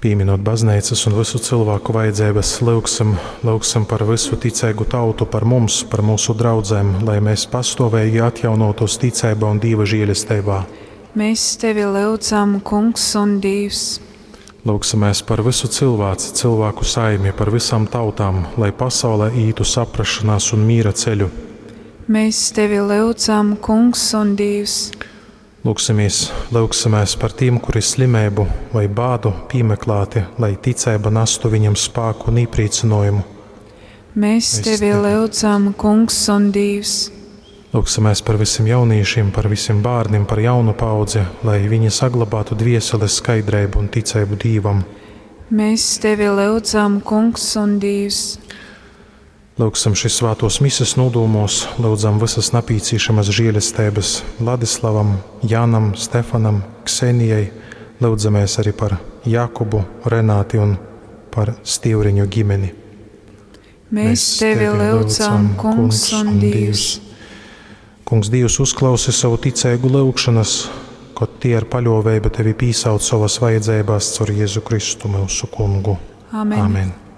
Pieminot baznīcas un visu cilvēku vajadzības, lūgsim par visu ticīgu tautu, par mums, par mūsu draudzēm, lai mēs pastāvīgi atjaunotos ticībā un Dieva žēlistībā. Mēs tevi lūdzam, Kungs un Dievs. Lūgsimies par visu cilvēku saimi, par visām tautām, lai pasaulē ītu saprašanās un mīra ceļu. Mēs tevi lūdzam, Kungs un Dievs. Lūgsimies par tiem, kuri slimību vai bādu piemeklēti, lai ticība nestu viņam spēku un iepriecinājumu. Mēs tevi lūdzam, Kungs un Dievs. Lūgsimies par visiem jauniešiem, par visiem bērniem, par jaunu paudzi, lai viņi saglabātu dvieseles skaidrību un ticību Dievam. Mēs tevi lūdzam, Kungs un Dievs. Lūgsim šis svētos mises nodūmos, lūdzam visas napīcīšamas žēlistības Vladislavam, Jānam, Stefanam, Ksenijai, lūdzamies arī par Jakubu, Renāti un par Stīvriņu ģimeni. Mēs tevi lūdzam, Kungs un Dievs. Kungs Dievs uzklausi savu ticīgu lūgšanas, kad tie ar paļāvību tevi pīsauc savas vajadzībās caur Jēzu Kristu mūsu Kungu. Amen. Amen.